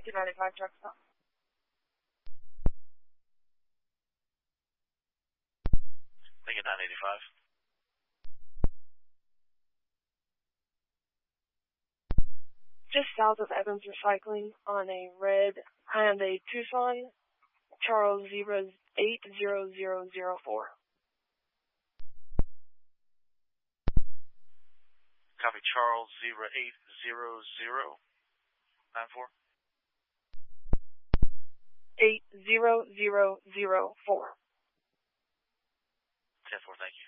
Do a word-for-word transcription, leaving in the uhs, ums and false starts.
two ninety-five truck stop. Lincoln nine eighty-five. Just south of Evans Recycling on a red Hyundai Tucson, Charles Zebra eight zero zero zero four. Copy, Charles Zebra eight zero zero nine four. eight zero zero zero four. ten four, thank you.